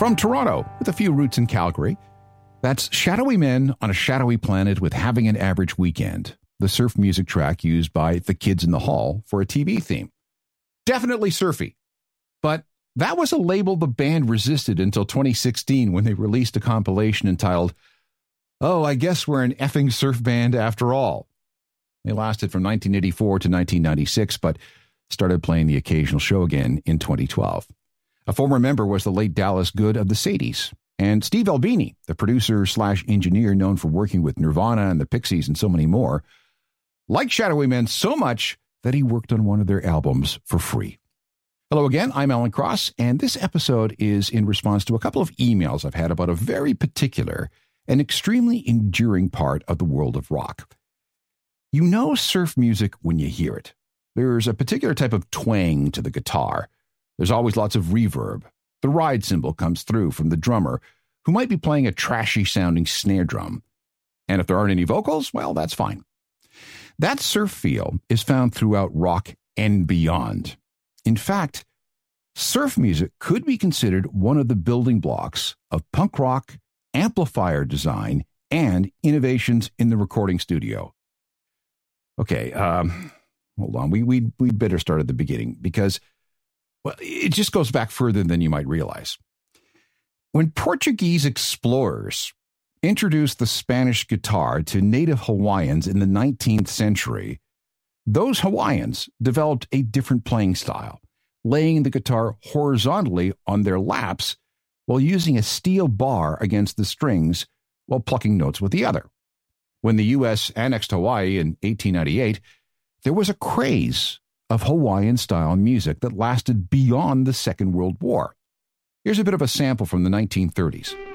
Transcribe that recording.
From Toronto, with a few roots in Calgary, that's Shadowy Men on a Shadowy Planet with Having an Average Weekend, the surf music track used by the Kids in the Hall for a TV theme. Definitely surfy, but that was a label the band resisted until 2016 when they released a compilation entitled, "Oh, I Guess We're an Effing Surf Band After All." They lasted from 1984 to 1996, but started playing the occasional show again in 2012. A former member was the late Dallas Good of the Sadies, and Steve Albini, the producer/engineer known for working with Nirvana and the Pixies and so many more, liked Shadowy Men so much that he worked on one of their albums for free. Hello again, I'm Alan Cross, and this episode is in response to a couple of emails I've had about a very particular and extremely enduring part of the world of rock. You know surf music when you hear it. There's a particular type of twang to the guitar. There's always lots of reverb. The ride cymbal comes through from the drummer, who might be playing a trashy-sounding snare drum. And if there aren't any vocals, well, that's fine. That surf feel is found throughout rock and beyond. In fact, surf music could be considered one of the building blocks of punk rock, amplifier design, and innovations in the recording studio. Okay, hold on. We'd better start at the beginning because, well, it just goes back further than you might realize. When Portuguese explorers introduced the Spanish guitar to native Hawaiians in the 19th century, those Hawaiians developed a different playing style, laying the guitar horizontally on their laps while using a steel bar against the strings while plucking notes with the other. When the U.S. annexed Hawaii in 1898, there was a craze of Hawaiian-style music that lasted beyond the Second World War. Here's a bit of a sample from the 1930s.